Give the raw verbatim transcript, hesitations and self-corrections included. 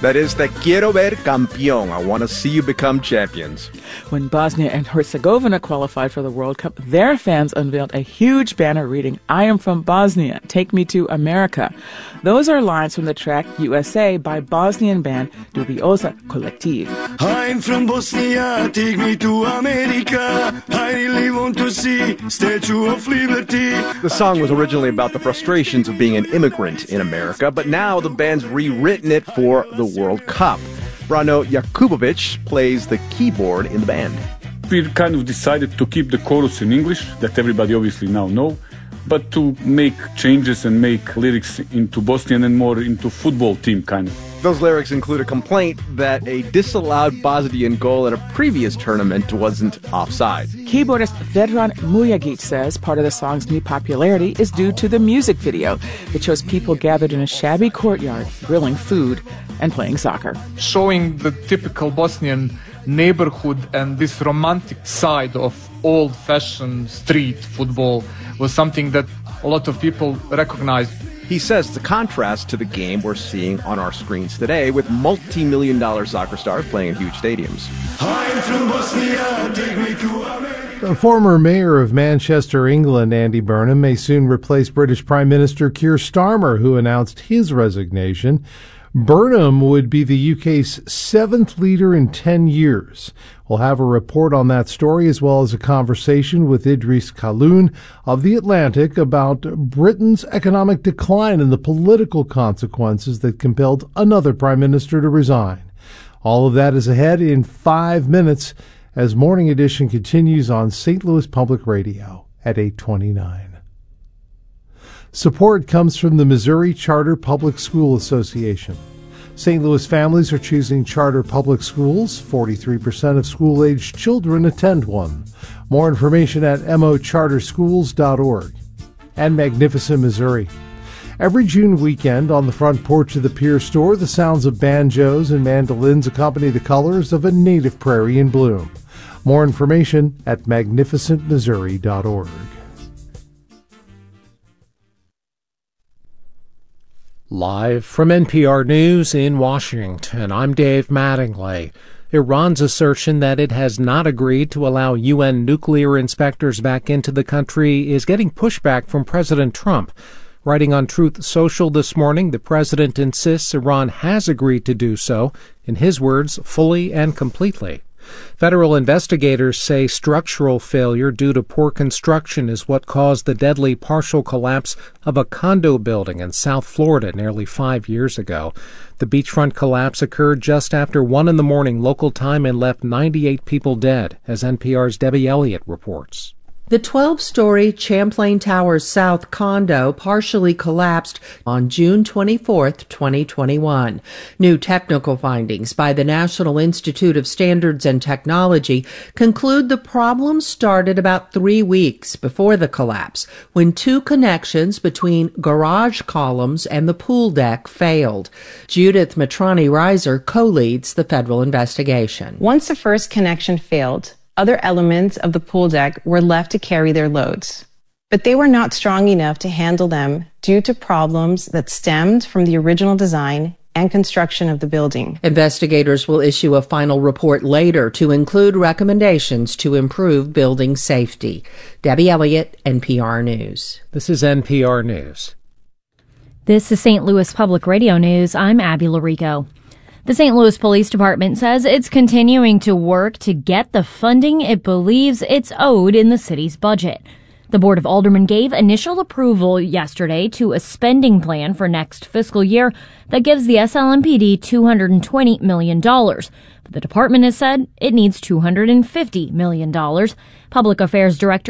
That is Te quiero ver campeón. I want to see you become champions. When Bosnia and Herzegovina qualified for the World Cup, their fans unveiled a huge banner reading, "I am from Bosnia, take me to America." Those are lines from the track U S A by Bosnian band Dubioza Collective. I'm from Bosnia, take me to America. I really want to see Statue of Liberty. The song was originally about the frustrations of being an immigrant in America, but now the band's rewritten it for the World Cup. Brano Jakubovic plays the keyboard in the band. We kind of decided to keep the chorus in English, that everybody obviously now know, but to make changes and make lyrics into Bosnian and more into football team kind of. Those lyrics include a complaint that a disallowed Bosnian goal at a previous tournament wasn't offside. Keyboardist Vedran Mujagic says part of the song's new popularity is due to the music video. It shows people gathered in a shabby courtyard, grilling food and playing soccer. Showing the typical Bosnian neighborhood and this romantic side of old-fashioned street football was something that a lot of people recognized. He says it's a contrast to the game we're seeing on our screens today with multi-million dollar soccer stars playing in huge stadiums. I'm from Bosnia, take me to America. The former mayor of Manchester, England, Andy Burnham, may soon replace British Prime Minister Keir Starmer, who announced his resignation. Burnham would be the U K's seventh leader in ten years. We'll have a report on that story as well as a conversation with Idris Kaloun of The Atlantic about Britain's economic decline and the political consequences that compelled another prime minister to resign. All of that is ahead in five minutes as Morning Edition continues on Saint Louis Public Radio at eight twenty-nine. Support comes from the Missouri Charter Public School Association. Saint Louis families are choosing charter public schools. forty-three percent of school-aged children attend one. More information at m o charter schools dot org. And Magnificent Missouri. Every June weekend on the front porch of the Pier Store, the sounds of banjos and mandolins accompany the colors of a native prairie in bloom. More information at magnificent missouri dot org. Live from N P R News in Washington, I'm Dave Mattingly. Iran's assertion that it has not agreed to allow U N nuclear inspectors back into the country is getting pushback from President Trump. Writing on Truth Social this morning, the president insists Iran has agreed to do so, in his words, fully and completely. Federal investigators say structural failure due to poor construction is what caused the deadly partial collapse of a condo building in South Florida nearly five years ago. The beachfront collapse occurred just after one in the morning local time and left ninety-eight people dead, as N P R's Debbie Elliott reports. The twelve-story Champlain Towers South condo partially collapsed on June twenty-fourth, twenty twenty-one. New technical findings by the National Institute of Standards and Technology conclude the problem started about three weeks before the collapse, when two connections between garage columns and the pool deck failed. Judith Matrani-Reiser co-leads the federal investigation. Once the first connection failed, other elements of the pool deck were left to carry their loads, but they were not strong enough to handle them due to problems that stemmed from the original design and construction of the building. Investigators will issue a final report later to include recommendations to improve building safety. Debbie Elliott, N P R News. This is N P R News. This is Saint Louis Public Radio News. I'm Abby Larico. The Saint Louis Police Department says it's continuing to work to get the funding it believes it's owed in the city's budget. The Board of Aldermen gave initial approval yesterday to a spending plan for next fiscal year that gives the S L M P D two hundred twenty million dollars. But the department has said it needs two hundred fifty million dollars. Public Affairs Director